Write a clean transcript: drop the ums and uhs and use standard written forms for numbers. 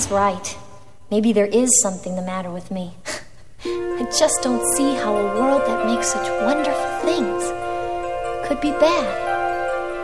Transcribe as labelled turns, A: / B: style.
A: Jack's right. Maybe there is something the matter with me. I just don't see how a world that makes such wonderful things could be bad.